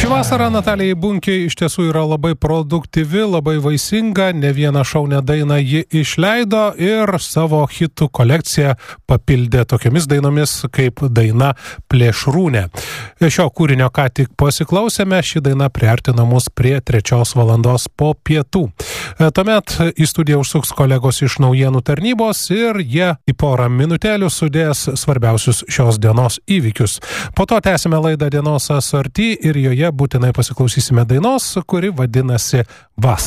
Ši vasara Natalijai Bunkiai iš tiesų yra labai produktyvi, labai vaisinga, ne vieną šaunią dainą ji išleido ir savo hitų kolekciją papildė tokiamis dainomis kaip daina Plėšrūnė. Šio kūrinio ką tik pasiklausėme, ši daina priartina mus prie 3 valandos po pietų. Tuomet į studiją užsuks kolegos iš naujienų tarnybos ir jie į porą minutėlių sudės svarbiausius šios dienos įvykius. Po to tęsime laidą Dienos asorti ir joje būtinai pasiklausysime dainos, kuri vadinasi Vasara.